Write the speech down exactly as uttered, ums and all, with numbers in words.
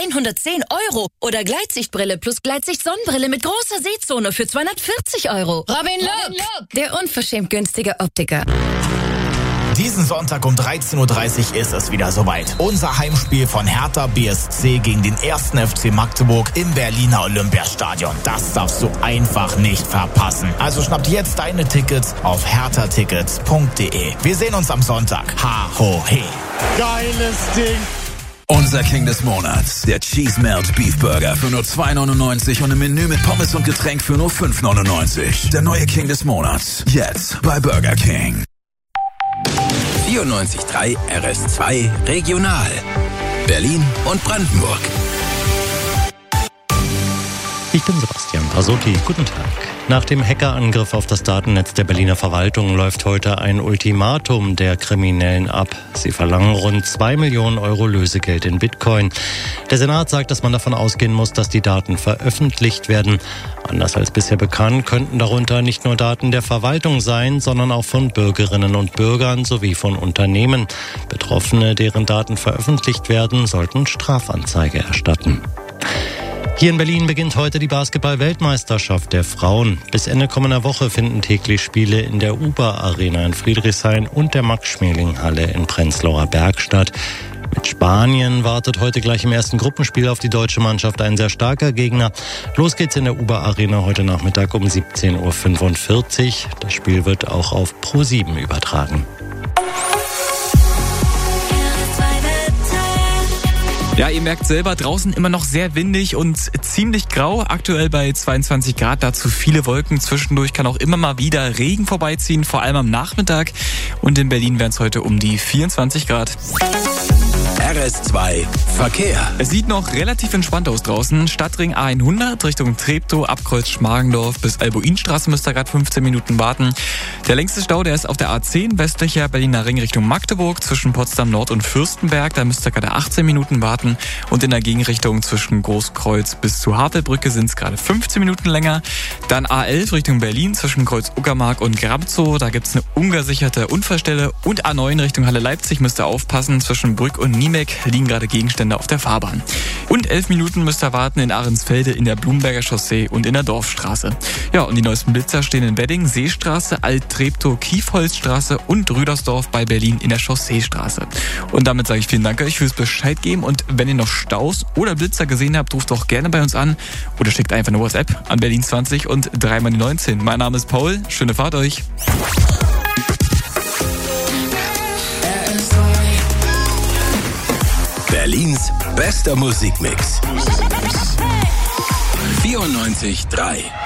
hundertzehn Euro. Oder Gleitsichtbrille plus Gleitsicht-Sonnenbrille mit großer Sehzone für zweihundertvierzig Euro. Robin Look, Robin Look, der unverschämt günstige Optiker. Diesen Sonntag um dreizehn Uhr dreißig ist es wieder soweit. Unser Heimspiel von Hertha B S C gegen den ersten F C Magdeburg im Berliner Olympiastadion. Das darfst du einfach nicht verpassen. Also schnapp jetzt deine Tickets auf hertha tickets punkt de. Wir sehen uns am Sonntag. Ha, ho, he. Geiles Ding. Unser King des Monats, der Cheese Melt Beef Burger für nur zwei neunundneunzig und im Menü mit Pommes und Getränk für nur fünf neunundneunzig. Der neue King des Monats, jetzt bei Burger King. vierundneunzig Komma drei R S zwei Regional. Berlin und Brandenburg. Ich bin Sebastian Pasotti. Guten Tag. Nach dem Hackerangriff auf das Datennetz der Berliner Verwaltung läuft heute ein Ultimatum der Kriminellen ab. Sie verlangen rund zwei Millionen Euro Lösegeld in Bitcoin. Der Senat sagt, dass man davon ausgehen muss, dass die Daten veröffentlicht werden. Anders als bisher bekannt, könnten darunter nicht nur Daten der Verwaltung sein, sondern auch von Bürgerinnen und Bürgern sowie von Unternehmen. Betroffene, deren Daten veröffentlicht werden, sollten Strafanzeige erstatten. Hier in Berlin beginnt heute die Basketball-Weltmeisterschaft der Frauen. Bis Ende kommender Woche finden täglich Spiele in der Uber-Arena in Friedrichshain und der Max-Schmeling-Halle in Prenzlauer Berg statt. Mit Spanien wartet heute gleich im ersten Gruppenspiel auf die deutsche Mannschaft ein sehr starker Gegner. Los geht's in der Uber-Arena heute Nachmittag um siebzehn Uhr fünfundvierzig. Das Spiel wird auch auf Pro sieben übertragen. Ja, ihr merkt selber, draußen immer noch sehr windig und ziemlich grau. Aktuell bei zweiundzwanzig Grad, dazu viele Wolken. Zwischendurch kann auch immer mal wieder Regen vorbeiziehen, vor allem am Nachmittag. Und in Berlin wären es heute um die vierundzwanzig Grad. R S zwei Verkehr. Es sieht noch relativ entspannt aus draußen. Stadtring A hundert Richtung Treptow, Abkreuz Schmargendorf bis Albuinstraße müsst ihr gerade fünfzehn Minuten warten. Der längste Stau, der ist auf der A zehn, westlicher Berliner Ring Richtung Magdeburg, zwischen Potsdam Nord und Fürstenberg. Da müsst ihr gerade achtzehn Minuten warten. Und in der Gegenrichtung zwischen Großkreuz bis zur Havelbrücke sind es gerade fünfzehn Minuten länger. Dann A elf Richtung Berlin, zwischen Kreuz Uckermark und Grabzow. Da gibt es eine ungesicherte Unfallstelle. Und A neun Richtung Halle Leipzig müsst ihr aufpassen, zwischen Brück und Niemek liegen gerade Gegenstände auf der Fahrbahn. Und elf Minuten müsst ihr warten in Ahrensfelde, in der Blumberger Chaussee und in der Dorfstraße. Ja, und die neuesten Blitzer stehen in Wedding, Seestraße, Alt-Treptow, Kiefholzstraße und Rüdersdorf bei Berlin in der Chausseestraße. Und damit sage ich vielen Dank euch fürs Bescheid geben. Und wenn ihr noch Staus oder Blitzer gesehen habt, ruft doch gerne bei uns an oder schickt einfach eine WhatsApp an Berlin zwanzig und drei mal die neunzehn. Mein Name ist Paul. Schöne Fahrt euch. Berlins bester Musikmix. vierundneunzig Komma drei